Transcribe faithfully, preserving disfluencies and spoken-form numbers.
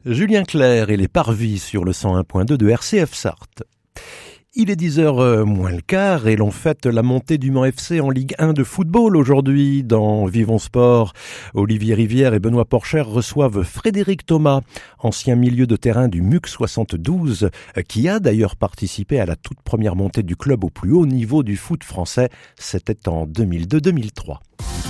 Julien Clerc et les Parvis sur le cent un point deux de R C F Sarthe. Il est dix heures moins le quart et l'on fête la montée du Mans F C en Ligue un de football aujourd'hui. Dans Vivons Sport, Olivier Rivière et Benoît Porcher reçoivent Frédéric Thomas, ancien milieu de terrain du M U C soixante-douze, qui a d'ailleurs participé à la toute première montée du club au plus haut niveau du foot français. C'était en deux mille deux deux mille trois.